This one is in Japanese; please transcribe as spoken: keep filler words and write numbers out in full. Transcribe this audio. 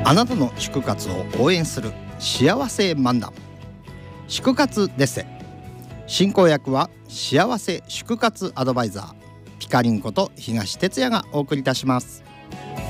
あなたの祝活を応援する幸せ漫談、祝活デッセ。進行役は幸せ祝活アドバイザーピカリンこと東哲也がお送りいたします。